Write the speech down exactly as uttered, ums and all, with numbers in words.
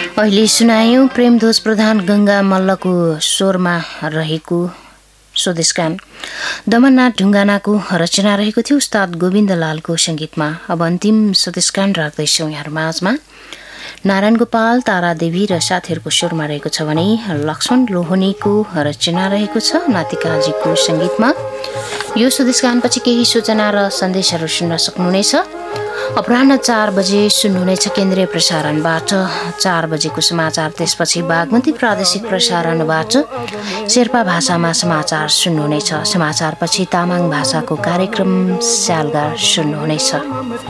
अहिले सुनायौं प्रेमध्वज प्रधान गंगा मल्लको स्वरमा रहेको स्वदेशगान। दमननाथ ढुङ्गानाको रचना रहेको थियो उस्ताद गोविन्द लालको संगीतमा। अब अन्तिम स्वदेशगान राख्दैछौँ यहाँ माझमा। नारायण गोपाल, तारादेवी र साथीहरूको स्वरमा रहेको छ भने लक्ष्मण लोहनीको रचना रहेको छ नातिकाजीको संगीतमा। यो स्वदेशगानपछि केही सूचना र सन्देशहरू सुन्न सक्नुहुनेछ। अपराह्न चार बजे सुन्नुहुनेछ केन्द्रीय प्रसारणबाट चार बजेको समाचार। त्यसपछि बागमती प्रादेशिक प्रसारणबाट शेर्पा भाषामा समाचार सुन्नुहुनेछ। समाचारपछि तामाङ भाषाको कार्यक्रम स्यालगार सुन्नुहुनेछ।